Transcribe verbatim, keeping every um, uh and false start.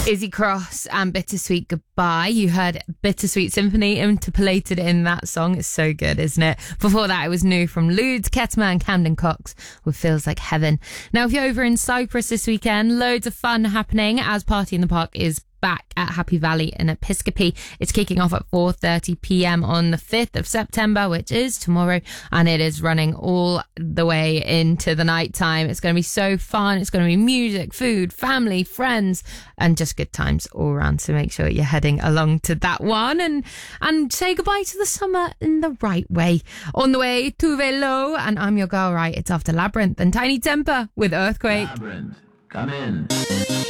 Izzy Cross and Bittersweet Goodbye. You heard Bittersweet Symphony interpolated in that song. It's so good, isn't it? Before that, it was new from Ludes, Ketama and Camden Cox with Feels Like Heaven. Now, if you're over in Cyprus this weekend, loads of fun happening as Party in the Park is back at Happy Valley in Episcopi. It's kicking off at four thirty p.m. on the fifth of September, which is tomorrow, and it is running all the way into the night time. It's going to be so fun. It's going to be music, food, family, friends, and just good times all around. So make sure you're heading along to that one and and say goodbye to the summer in the right way. On the way, Tuve Lo, and I'm your girl, right? It's after Labyrinth and Tiny Temper with Earthquake. Labyrinth, come in.